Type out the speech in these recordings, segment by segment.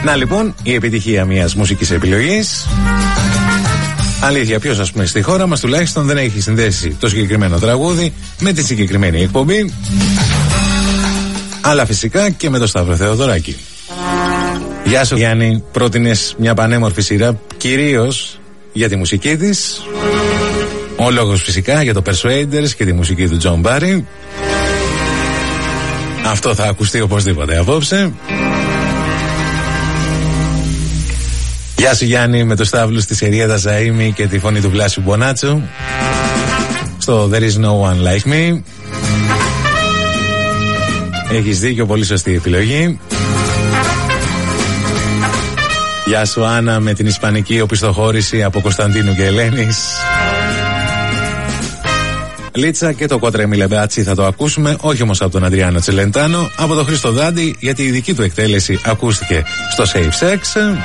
Να λοιπόν, η επιτυχία μιας μουσικής επιλογής. Αλήθεια, ποιος ας πούμε στη χώρα μας τουλάχιστον δεν έχει συνδέσει το συγκεκριμένο τραγούδι με τη συγκεκριμένη εκπομπή. Αλλά φυσικά και με το Σταύρο Θεοδωράκη. Γεια σου Γιάννη, πρότεινες μια πανέμορφη σειρά κυρίως για τη μουσική της. Ο λόγος φυσικά για το Persuaders και τη μουσική του John Barry. Αυτό θα ακουστεί οπωσδήποτε απόψε. Γεια σου Γιάννη, με το Σταύλου στη Σεριέδα Ζαΐμι και τη φωνή του Βλάσιου Μπονάτσου στο There is no one like me. Έχεις δίκιο, πολύ σωστή επιλογή. Γεια σου Άννα, με την ισπανική οπισθοχώρηση από Κωνσταντίνου και Ελένης. Λίτσα και το Κότρε Μιλεμπάτσι θα το ακούσουμε, όχι όμως από τον Αντριάνο Τσελεντάνο, από τον Χρήστο Δάντη, γιατί η δική του εκτέλεση ακούστηκε στο Safe Sex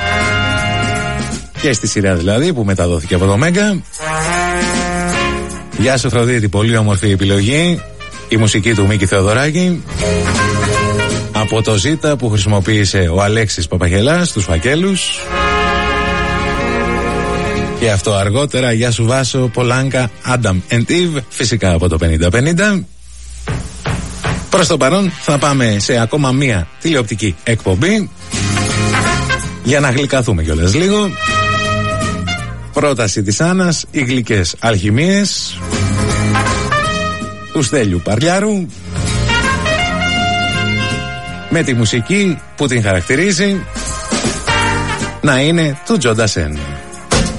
και στη σειρά δηλαδή που μεταδόθηκε από το Μέγκα. Γεια σου Φροδίτη, πολύ όμορφη επιλογή, η μουσική του Μίκη Θεοδωράκη από το Ζήτα που χρησιμοποίησε ο Αλέξης Παπαγελάς στους φακέλους. Και αυτό αργότερα. Γεια σου Βάσο, Πολάνκα, Adam and Eve, φυσικά από το 50-50. Προς το παρόν θα πάμε σε ακόμα μία τηλεοπτική εκπομπή για να γλυκαθούμε κιόλας λίγο. Πρόταση της Άννας, οι γλυκές αλχημίες του Στέλιου Παρλιάρου, με τη μουσική που την χαρακτηρίζει να είναι του Τζον Ντασέν.